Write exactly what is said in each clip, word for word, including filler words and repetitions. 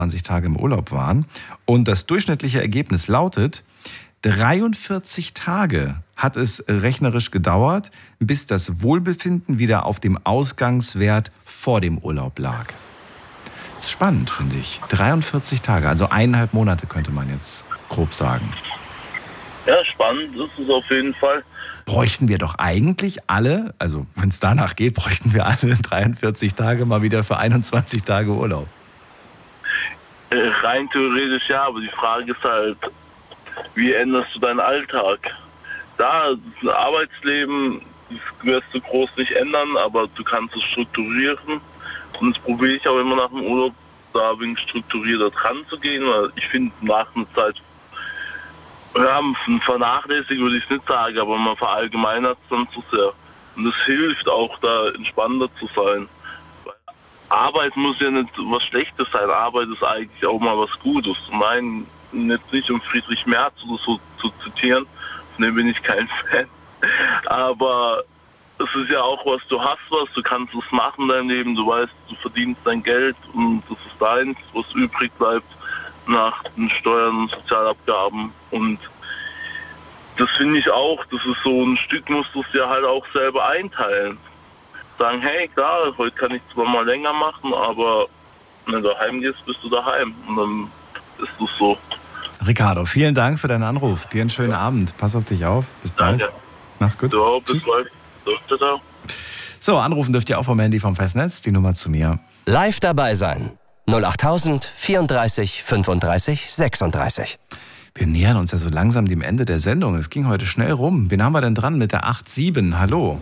zwanzig Tage im Urlaub waren. Und das durchschnittliche Ergebnis lautet, dreiundvierzig Tage hat es rechnerisch gedauert, bis das Wohlbefinden wieder auf dem Ausgangswert vor dem Urlaub lag. Das ist spannend, finde ich. dreiundvierzig Tage, also eineinhalb Monate könnte man jetzt grob sagen. Ja, spannend ist es auf jeden Fall. Bräuchten wir doch eigentlich alle, also wenn es danach geht, bräuchten wir alle dreiundvierzig Tage mal wieder für einundzwanzig Tage Urlaub. Äh, rein theoretisch ja, aber die Frage ist halt, wie änderst du deinen Alltag? Da, das Arbeitsleben, das wirst du groß nicht ändern, aber du kannst es strukturieren. Und das probiere ich auch immer nach dem Urlaub, da wegen strukturierter dran zu gehen, weil ich finde, nach einer Zeit, ja, vernachlässigt würde ich es nicht sagen, aber man verallgemeinert es dann zu sehr. Und das hilft auch, da entspannter zu sein. Weil Arbeit muss ja nicht was Schlechtes sein, Arbeit ist eigentlich auch mal was Gutes. Nein, nicht, nicht um Friedrich Merz oder so zu zitieren, von dem bin ich kein Fan. Aber es ist ja auch was, du hast was, du kannst es machen in deinem Leben, du weißt, du verdienst dein Geld und das ist deins, was übrig bleibt nach den Steuern und Sozialabgaben. Und das finde ich auch, das ist so ein Stück, musst du es dir halt auch selber einteilen. Sagen, hey, klar, heute kann ich zwar mal länger machen, aber wenn du daheim gehst, bist du daheim. Und dann ist es so. Ricardo, vielen Dank für deinen Anruf. Dir einen schönen Abend. Pass auf dich auf. Bis bald. Danke. Mach's gut. So, bis Tschüss. bald. So, ciao. So, anrufen dürft ihr auch vom Handy vom Festnetz. Die Nummer zu mir. Live dabei sein. null acht tausend vierunddreißig fünfunddreißig sechsunddreißig. Wir nähern uns ja so langsam dem Ende der Sendung. Es ging heute schnell rum. Wen haben wir denn dran mit der acht sieben? Hallo.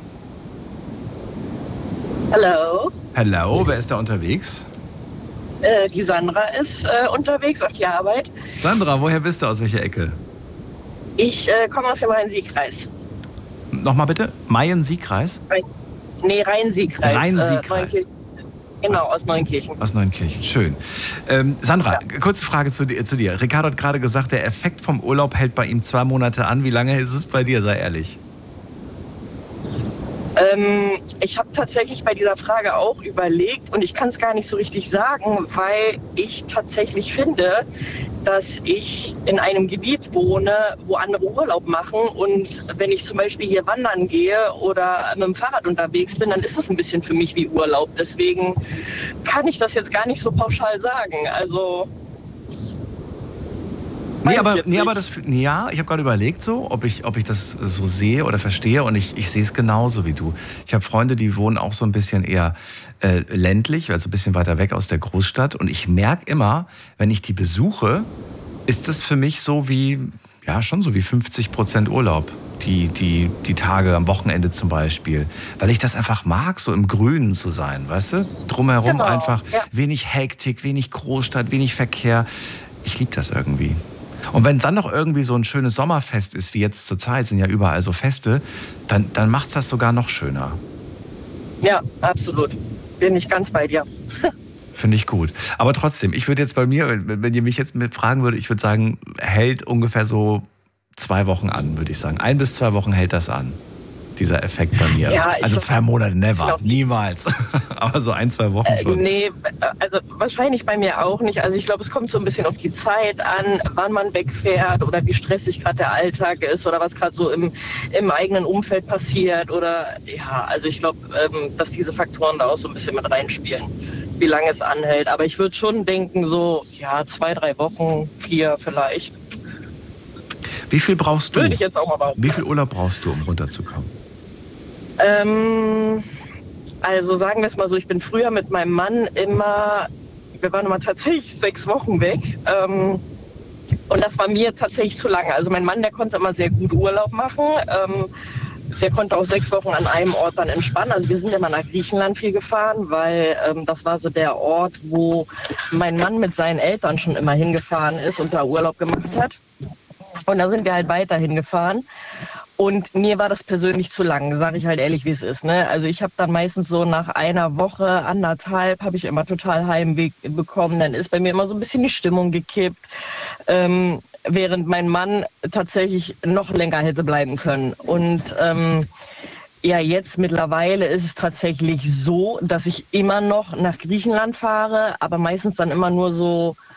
Hallo. Hallo, wer ist da unterwegs? Äh, die Sandra ist äh, unterwegs auf die Arbeit. Sandra, woher bist du? Aus welcher Ecke? Ich äh, komme aus dem Rhein-Sieg-Kreis. Nochmal bitte? Mayen-Sieg-Kreis? Rhein, nee, Rhein-Sieg-Kreis. Rhein-Sieg-Kreis. Äh, genau, aus Neunkirchen. Aus Neunkirchen, schön. Ähm, Sandra, ja. Kurze Frage zu dir, zu dir. Ricardo hat gerade gesagt, der Effekt vom Urlaub hält bei ihm zwei Monate an. Wie lange ist es bei dir, sei ehrlich? Ähm, ich habe tatsächlich bei dieser Frage auch überlegt und ich kann es gar nicht so richtig sagen, weil ich tatsächlich finde, dass ich in einem Gebiet wohne, wo andere Urlaub machen und wenn ich zum Beispiel hier wandern gehe oder mit dem Fahrrad unterwegs bin, dann ist das ein bisschen für mich wie Urlaub. Deswegen kann ich das jetzt gar nicht so pauschal sagen. Also Nee, aber, nee, aber das, ja, ich habe gerade überlegt so, ob ich, ob ich das so sehe oder verstehe und ich, ich sehe es genauso wie du. Ich habe Freunde, die wohnen auch so ein bisschen eher äh, ländlich, also ein bisschen weiter weg aus der Großstadt und ich merke immer, wenn ich die besuche, ist das für mich so wie, ja schon so wie fünfzig Prozent Urlaub, die, die, die Tage am Wochenende zum Beispiel, weil ich das einfach mag, so im Grünen zu sein, weißt du? Drumherum genau, einfach ja. wenig Hektik, wenig Großstadt, wenig Verkehr. Ich liebe das irgendwie. Und wenn dann noch irgendwie so ein schönes Sommerfest ist, wie jetzt zur Zeit, sind ja überall so Feste, dann, dann macht es das sogar noch schöner. Ja, absolut. Bin ich ganz bei dir. Finde ich gut. Aber trotzdem, ich würde jetzt bei mir, wenn, wenn ihr mich jetzt mit fragen würdet, ich würde sagen, hält ungefähr so zwei Wochen an, würde ich sagen. Ein bis zwei Wochen hält das an, dieser Effekt bei mir. Ja, also glaub, zwei Monate, never, niemals. Aber so ein, zwei Wochen schon. Äh, nee, also wahrscheinlich bei mir auch nicht. Also ich glaube, es kommt so ein bisschen auf die Zeit an, wann man wegfährt oder wie stressig gerade der Alltag ist oder was gerade so im, im eigenen Umfeld passiert. Oder ja, also ich glaube, ähm, dass diese Faktoren da auch so ein bisschen mit reinspielen, wie lange es anhält. Aber ich würde schon denken, so ja, zwei, drei Wochen, vier vielleicht. Wie viel brauchst du? Würde ich jetzt auch mal behaupten. Wie viel Urlaub brauchst du, um runterzukommen? Ähm, also sagen wir es mal so, ich bin früher mit meinem Mann immer, wir waren immer tatsächlich sechs Wochen weg. Ähm, und das war mir tatsächlich zu lange. Also mein Mann, der konnte immer sehr gut Urlaub machen. Ähm, der konnte auch sechs Wochen an einem Ort dann entspannen. Also wir sind immer nach Griechenland viel gefahren, weil ähm, das war so der Ort, wo mein Mann mit seinen Eltern schon immer hingefahren ist und da Urlaub gemacht hat. Und da sind wir halt weiterhin gefahren. Und mir war das persönlich zu lang, sage ich halt ehrlich, wie es ist. Ne? Also ich habe dann meistens so nach einer Woche, anderthalb, habe ich immer total Heimweh bekommen. Dann ist bei mir immer so ein bisschen die Stimmung gekippt, ähm, während mein Mann tatsächlich noch länger hätte bleiben können. Und ähm, Ja, jetzt mittlerweile ist es tatsächlich so, dass ich immer noch nach Griechenland fahre, aber meistens dann immer nur so